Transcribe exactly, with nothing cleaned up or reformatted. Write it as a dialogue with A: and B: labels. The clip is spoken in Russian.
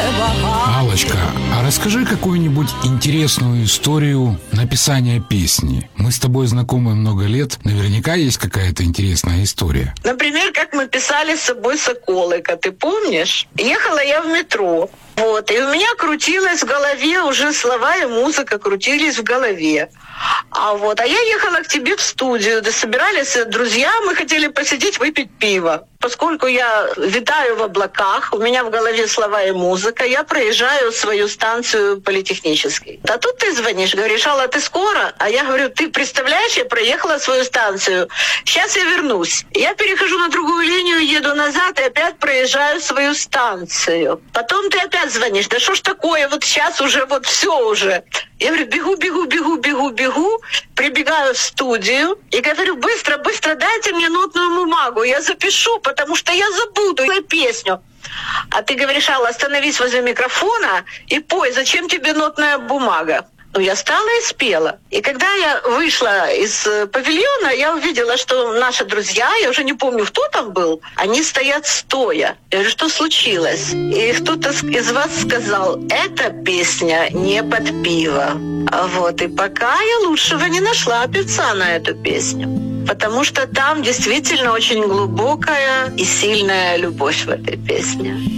A: Аллочка, а расскажи какую-нибудь интересную историю написания песни. Мы с тобой знакомы много лет, наверняка есть какая-то интересная история.
B: Например, как мы писали с собой «Соколика», ты помнишь? Ехала я в метро, вот, и у меня крутилась в голове уже слова и музыка крутились в голове. А вот, а я ехала к тебе в студию, да собирались друзья, мы хотели посидеть, выпить пиво. Поскольку я витаю в облаках, у меня в голове слова и музыка, я проезжаю свою станцию Политехнической. А тут ты звонишь, говоришь: Алла, ты скоро? А я говорю: ты представляешь, я проехала свою станцию, сейчас я вернусь. Я перехожу на другую линию, еду назад и опять проезжаю свою станцию. Потом ты опять звонишь: да что ж такое, вот сейчас уже, вот все уже. Я говорю: бегу, бегу, бегу, бегу, бегу, прибегаю в студию и говорю: быстро, быстро дайте мне нотную бумагу, я запишу, потому что я забуду эту песню. А ты говоришь: Алла, остановись возле микрофона и пой, зачем тебе нотная бумага? Ну, я стала и спела. И когда я вышла из павильона, я увидела, что наши друзья, я уже не помню, кто там был, они стоят стоя. Я говорю: что случилось? И кто-то из вас сказал: эта песня не под пиво. А вот, и пока я лучшего не нашла певца на эту песню. Потому что там действительно очень глубокая и сильная любовь в этой песне.